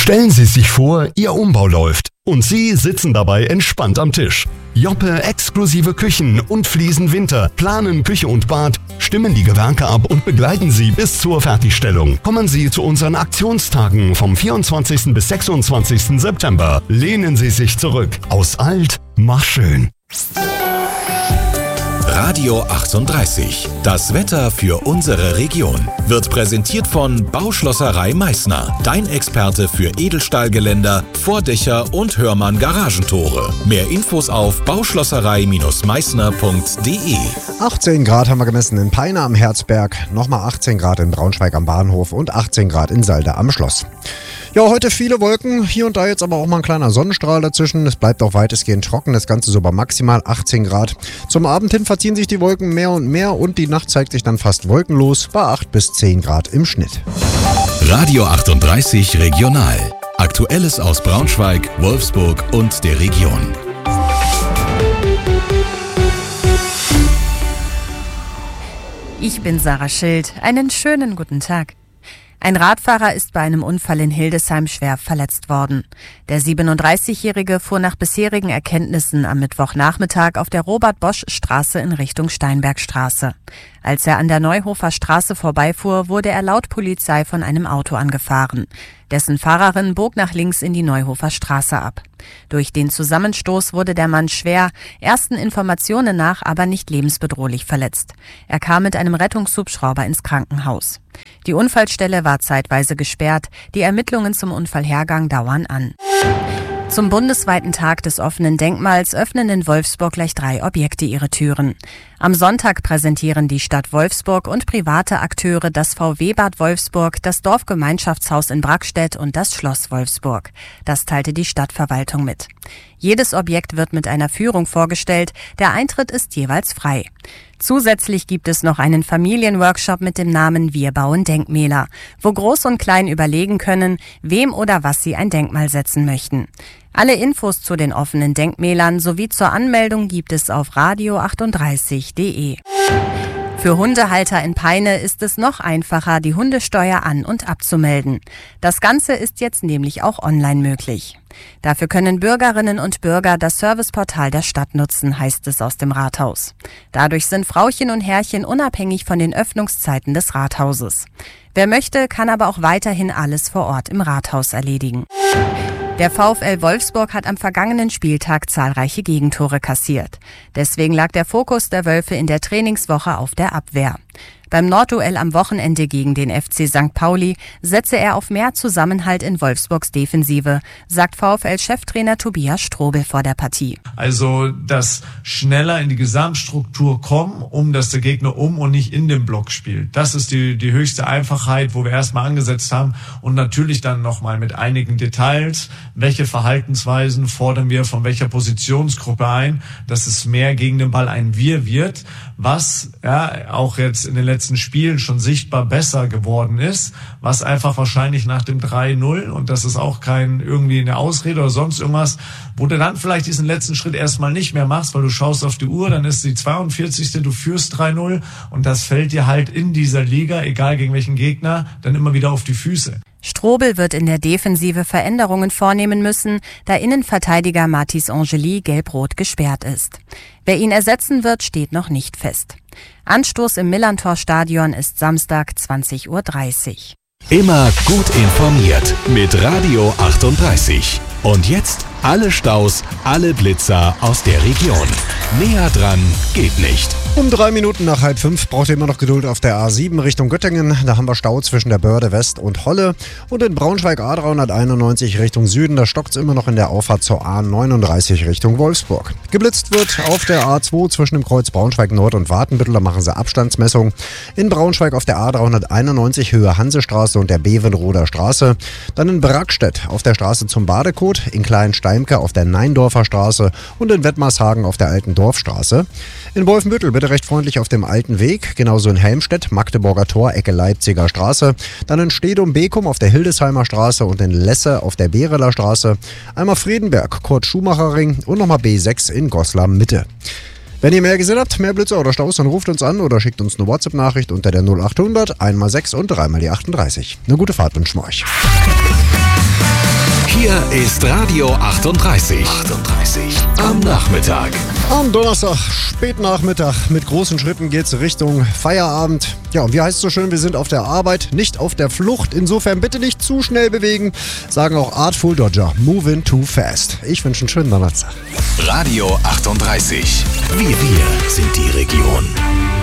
Stellen Sie sich vor, Ihr Umbau läuft und Sie sitzen dabei entspannt am Tisch. Joppe exklusive Küchen und Fliesen Winter planen Küche und Bad, stimmen die Gewerke ab und begleiten Sie bis zur Fertigstellung. Kommen Sie zu unseren Aktionstagen vom 24. bis 26. September. Lehnen Sie sich zurück. Aus alt, mach schön. Radio 38. Das Wetter für unsere Region wird präsentiert von Bauschlosserei Meißner. Dein Experte für Edelstahlgeländer, Vordächer und Hörmann Garagentore. Mehr Infos auf bauschlosserei-meißner.de. 18 Grad haben wir gemessen in Peine am Herzberg, nochmal 18 Grad in Braunschweig am Bahnhof und 18 Grad in Salde am Schloss. Ja, heute viele Wolken, hier und da jetzt aber auch mal ein kleiner Sonnenstrahl dazwischen. Es bleibt auch weitestgehend trocken, das Ganze so bei maximal 18 Grad. Zum Abend hin verziehen sich die Wolken mehr und mehr und die Nacht zeigt sich dann fast wolkenlos bei 8 bis 10 Grad im Schnitt. Radio 38 Regional. Aktuelles aus Braunschweig, Wolfsburg und der Region. Ich bin Sarah Schild. Einen schönen guten Tag. Ein Radfahrer ist bei einem Unfall in Hildesheim schwer verletzt worden. Der 37-Jährige fuhr nach bisherigen Erkenntnissen am Mittwochnachmittag auf der Robert-Bosch-Straße in Richtung Steinbergstraße. Als er an der Neuhofer Straße vorbeifuhr, wurde er laut Polizei von einem Auto angefahren. Dessen Fahrerin bog nach links in die Neuhofer Straße ab. Durch den Zusammenstoß wurde der Mann schwer, ersten Informationen nach aber nicht lebensbedrohlich verletzt. Er kam mit einem Rettungshubschrauber ins Krankenhaus. Die Unfallstelle war zeitweise gesperrt. Die Ermittlungen zum Unfallhergang dauern an. Zum bundesweiten Tag des offenen Denkmals öffnen in Wolfsburg gleich 3 Objekte ihre Türen. Am Sonntag präsentieren die Stadt Wolfsburg und private Akteure das VW-Bad Wolfsburg, das Dorfgemeinschaftshaus in Brackstedt und das Schloss Wolfsburg. Das teilte die Stadtverwaltung mit. Jedes Objekt wird mit einer Führung vorgestellt. Der Eintritt ist jeweils frei. Zusätzlich gibt es noch einen Familienworkshop mit dem Namen Wir bauen Denkmäler, wo Groß und Klein überlegen können, wem oder was sie ein Denkmal setzen möchten. Alle Infos zu den offenen Denkmälern sowie zur Anmeldung gibt es auf radio38.de. Für Hundehalter in Peine ist es noch einfacher, die Hundesteuer an- und abzumelden. Das Ganze ist jetzt nämlich auch online möglich. Dafür können Bürgerinnen und Bürger das Serviceportal der Stadt nutzen, heißt es aus dem Rathaus. Dadurch sind Frauchen und Herrchen unabhängig von den Öffnungszeiten des Rathauses. Wer möchte, kann aber auch weiterhin alles vor Ort im Rathaus erledigen. Der VfL Wolfsburg hat am vergangenen Spieltag zahlreiche Gegentore kassiert. Deswegen lag der Fokus der Wölfe in der Trainingswoche auf der Abwehr. Beim Nordduell am Wochenende gegen den FC St. Pauli setze er auf mehr Zusammenhalt in Wolfsburgs Defensive, sagt VfL-Cheftrainer Tobias Strobel vor der Partie. Also das schneller in die Gesamtstruktur kommen, dass der Gegner und nicht in dem Block spielt. Das ist die höchste Einfachheit, wo wir erstmal angesetzt haben. Und natürlich dann nochmal mit einigen Details, welche Verhaltensweisen fordern wir von welcher Positionsgruppe ein, dass es mehr gegen den Ball ein Wir wird, was ja auch jetzt in den letzten Spielen schon sichtbar besser geworden ist, was einfach wahrscheinlich nach dem 3-0, und das ist auch kein irgendwie eine Ausrede oder sonst irgendwas, wo du dann vielleicht diesen letzten Schritt erstmal nicht mehr machst, weil du schaust auf die Uhr, dann ist die 42. Du führst 3-0 und das fällt dir halt in dieser Liga, egal gegen welchen Gegner, dann immer wieder auf die Füße. Strobel wird in der Defensive Veränderungen vornehmen müssen, da Innenverteidiger Mathis Angeli gelb-rot gesperrt ist. Wer ihn ersetzen wird, steht noch nicht fest. Anstoß im Millantor-Stadion ist Samstag 20:30 Uhr. Immer gut informiert mit Radio 38. Und jetzt alle Staus, alle Blitzer aus der Region. Näher dran geht nicht. Um 3 Minuten nach 4:30 braucht ihr immer noch Geduld auf der A7 Richtung Göttingen. Da haben wir Stau zwischen der Börde West und Holle. Und in Braunschweig A391 Richtung Süden, da stockt es immer noch in der Auffahrt zur A39 Richtung Wolfsburg. Geblitzt wird auf der A2 zwischen dem Kreuz Braunschweig Nord und Watenbüttel. Da machen sie Abstandsmessung. In Braunschweig auf der A391 Höhe Hansestraße und der Bevenroder Straße. Dann in Brackstedt auf der Straße zum Badekot, in Kleinsteimke auf der Neindorfer Straße und in Wettmarshagen auf der Alten Dorfstraße. In Wolfenbüttel bitte recht freundlich auf dem alten Weg, genauso in Helmstedt, Magdeburger Tor, Ecke Leipziger Straße, dann in Stedum-Bekum auf der Hildesheimer Straße und in Lesse auf der Bereler Straße, einmal Friedenberg, Kurt-Schumacher-Ring und nochmal B6 in Goslar Mitte. Wenn ihr mehr gesehen habt, mehr Blitzer oder Staus, dann ruft uns an oder schickt uns eine WhatsApp-Nachricht unter der 0800 1x6 und 3x die 38. Eine gute Fahrt wünschen wir euch. Hier ist Radio 38. Am Nachmittag. Am Donnerstag, Spätnachmittag, mit großen Schritten geht's Richtung Feierabend. Ja, und wie heißt es so schön, wir sind auf der Arbeit, nicht auf der Flucht. Insofern bitte nicht zu schnell bewegen, sagen auch Artful Dodger. Moving too fast. Ich wünsche einen schönen Donnerstag. Radio 38. Wir sind die Region.